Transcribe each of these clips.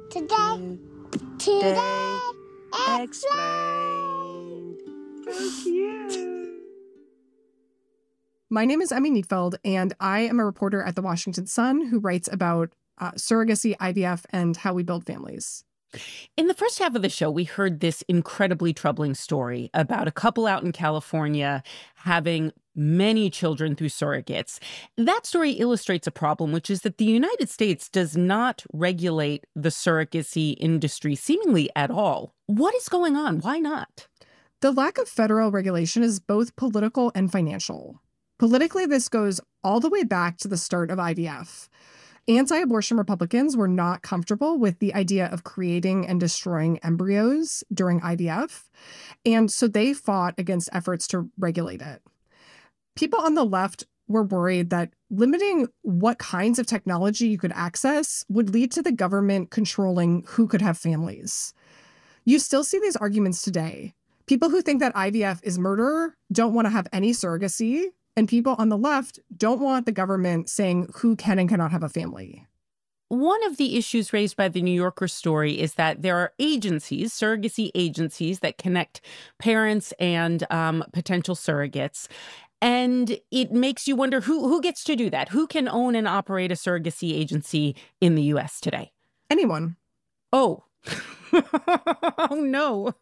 Today Explained. So cute. My name is Emmy Neatfeld, and I am a reporter at The Washington Sun who writes about surrogacy, IVF, and how we build families. In the first half of the show, we heard this incredibly troubling story about a couple out in California having many children through surrogates. That story illustrates a problem, which is that the United States does not regulate the surrogacy industry seemingly at all. What is going on? Why not? The lack of federal regulation is both political and financial. Politically, this goes all the way back to the start of IVF. Anti-abortion Republicans were not comfortable with the idea of creating and destroying embryos during IVF, and so they fought against efforts to regulate it. People on the left were worried that limiting what kinds of technology you could access would lead to the government controlling who could have families. You still see these arguments today. People who think that IVF is murder don't want to have any surrogacy, and people on the left don't want the government saying who can and cannot have a family. One of the issues raised by the New Yorker story is that there are agencies, surrogacy agencies, that connect parents and potential surrogates. And it makes you wonder who gets to do that? Who can own and operate a surrogacy agency in the U.S. today? Anyone. Oh. Oh, no.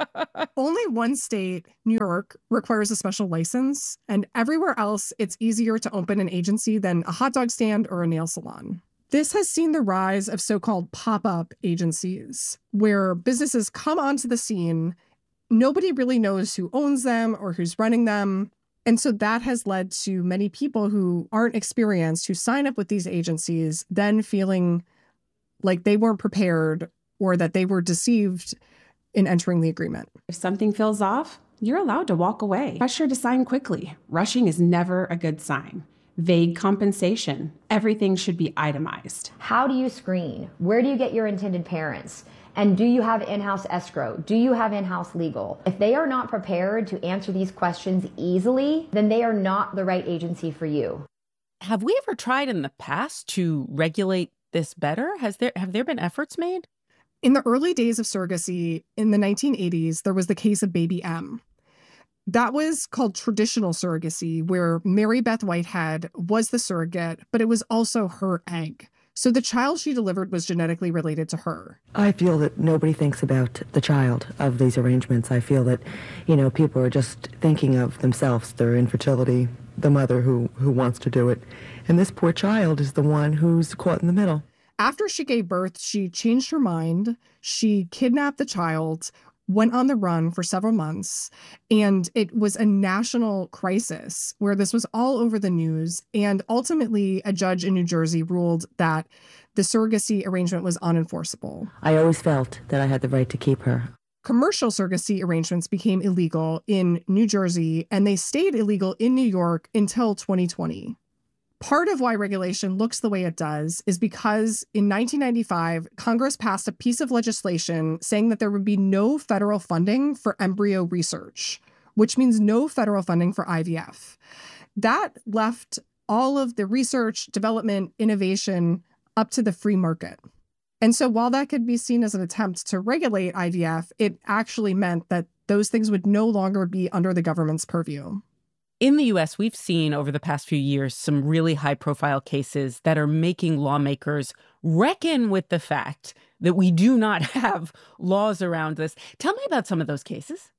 Only one state, New York, requires a special license, and everywhere else it's easier to open an agency than a hot dog stand or a nail salon. This has seen the rise of so-called pop-up agencies, where businesses come onto the scene, nobody really knows who owns them or who's running them, and so that has led to many people who aren't experienced, who sign up with these agencies, then feeling like they weren't prepared or that they were deceived in entering the agreement. If something feels off, you're allowed to walk away. Pressure to sign quickly. Rushing is never a good sign. Vague compensation. Everything should be itemized. How do you screen? Where do you get your intended parents? And do you have in-house escrow? Do you have in-house legal? If they are not prepared to answer these questions easily, then they are not the right agency for you. Have we ever tried in the past to regulate this better? Have there been efforts made? In the early days of surrogacy, in the 1980s, there was the case of Baby M. That was called traditional surrogacy, where Mary Beth Whitehead was the surrogate, but it was also her egg. So the child she delivered was genetically related to her. I feel that nobody thinks about the child of these arrangements. I feel that, people are just thinking of themselves, their infertility, the mother who wants to do it. And this poor child is the one who's caught in the middle. After she gave birth, she changed her mind. She kidnapped the child, went on the run for several months, and it was a national crisis where this was all over the news. And ultimately, a judge in New Jersey ruled that the surrogacy arrangement was unenforceable. I always felt that I had the right to keep her. Commercial surrogacy arrangements became illegal in New Jersey, and they stayed illegal in New York until 2020. Part of why regulation looks the way it does is because in 1995, Congress passed a piece of legislation saying that there would be no federal funding for embryo research, which means no federal funding for IVF. That left all of the research, development, innovation up to the free market. And so while that could be seen as an attempt to regulate IVF, it actually meant that those things would no longer be under the government's purview. In the U.S., we've seen over the past few years some really high-profile cases that are making lawmakers reckon with the fact that we do not have laws around this. Tell me about some of those cases.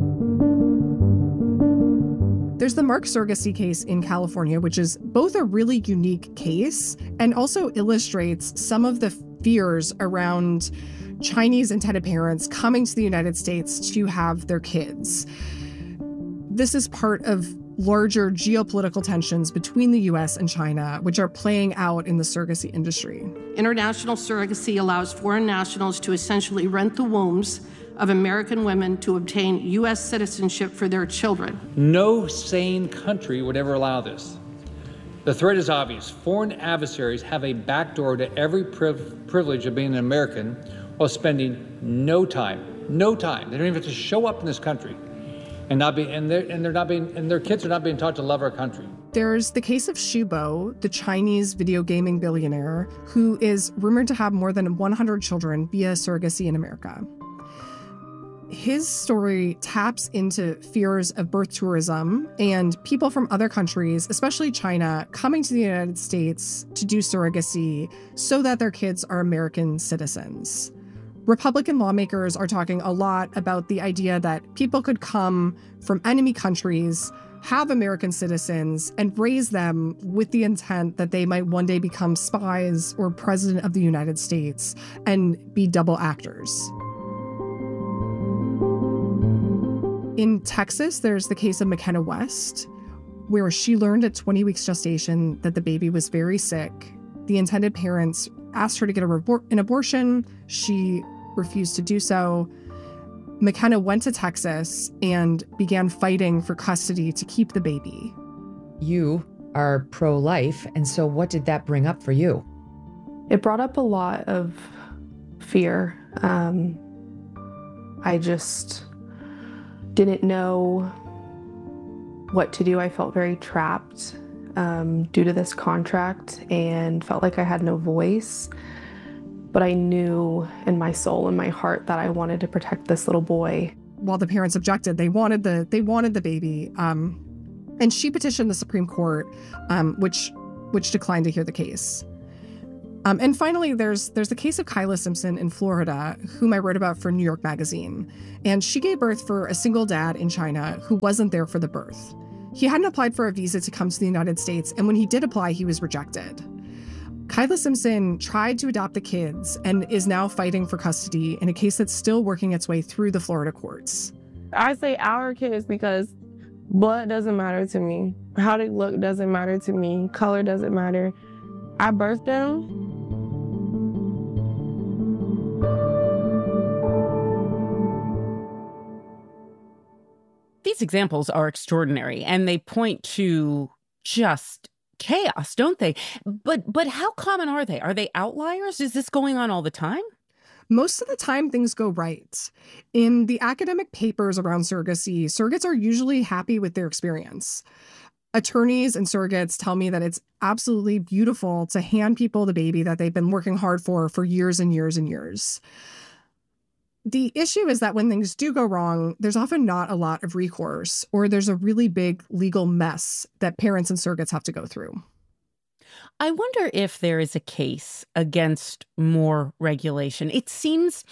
There's the Mark surrogacy case in California, which is both a really unique case and also illustrates some of the fears around Chinese intended parents coming to the United States to have their kids. This is part of larger geopolitical tensions between the U.S. and China, which are playing out in the surrogacy industry. International surrogacy allows foreign nationals to essentially rent the wombs of American women to obtain U.S. citizenship for their children. No sane country would ever allow this. The threat is obvious. Foreign adversaries have a backdoor to every privilege of being an American while spending no time. They don't even have to show up in this country. And their kids are not being taught to love our country. There's the case of Xu Bo, the Chinese video gaming billionaire, who is rumored to have more than 100 children via surrogacy in America. His story taps into fears of birth tourism and people from other countries, especially China, coming to the United States to do surrogacy so that their kids are American citizens. Republican lawmakers are talking a lot about the idea that people could come from enemy countries, have American citizens, and raise them with the intent that they might one day become spies or president of the United States and be double actors. In Texas, there's the case of McKenna West, where she learned at 20 weeks gestation that the baby was very sick. The intended parents asked her to get an abortion. She refused to do so. McKenna went to Texas and began fighting for custody to keep the baby. You are pro-life, and so what did that bring up for you? It brought up a lot of fear. I just didn't know what to do. I felt very trapped due to this contract and felt like I had no voice. But I knew in my soul and my heart that I wanted to protect this little boy. While the parents objected, they wanted the baby. And she petitioned the Supreme Court, which declined to hear the case. And finally, there's the case of Kyla Simpson in Florida, whom I wrote about for New York Magazine. And she gave birth for a single dad in China who wasn't there for the birth. He hadn't applied for a visa to come to the United States, and when he did apply, he was rejected. Kyla Simpson tried to adopt the kids and is now fighting for custody in a case that's still working its way through the Florida courts. I say our kids because blood doesn't matter to me. How they look doesn't matter to me. Color doesn't matter. I birthed them. These examples are extraordinary, and they point to just chaos, don't they? But how common are they? Are they outliers? Is this going on all the time? Most of the time, things go right. In the academic papers around surrogacy, surrogates are usually happy with their experience. Attorneys and surrogates tell me that it's absolutely beautiful to hand people the baby that they've been working hard for years and years and years. The issue is that when things do go wrong, there's often not a lot of recourse, or there's a really big legal mess that parents and surrogates have to go through. I wonder if there is a case against more regulation. It seems,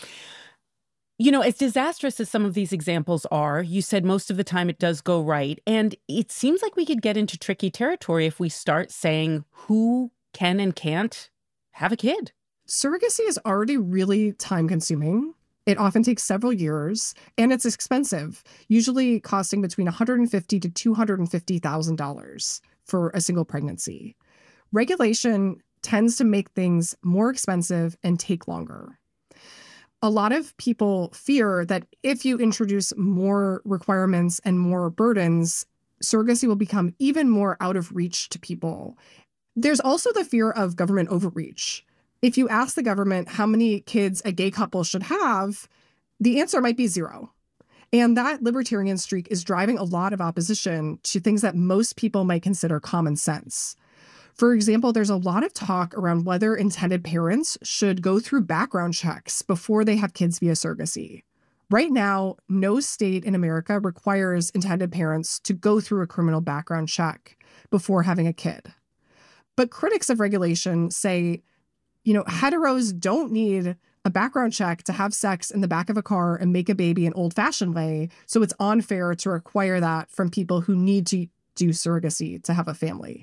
as disastrous as some of these examples are, you said most of the time it does go right. And it seems like we could get into tricky territory if we start saying who can and can't have a kid. Surrogacy is already really time-consuming. It often takes several years, and it's expensive, usually costing between $150,000 to $250,000 for a single pregnancy. Regulation tends to make things more expensive and take longer. A lot of people fear that if you introduce more requirements and more burdens, surrogacy will become even more out of reach to people. There's also the fear of government overreach. If you ask the government how many kids a gay couple should have, the answer might be 0. And that libertarian streak is driving a lot of opposition to things that most people might consider common sense. For example, there's a lot of talk around whether intended parents should go through background checks before they have kids via surrogacy. Right now, no state in America requires intended parents to go through a criminal background check before having a kid. But critics of regulation say, heteros don't need a background check to have sex in the back of a car and make a baby an old-fashioned way, so it's unfair to require that from people who need to do surrogacy to have a family.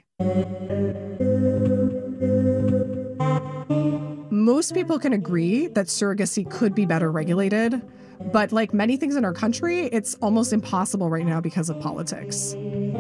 Most people can agree that surrogacy could be better regulated, but like many things in our country, it's almost impossible right now because of politics.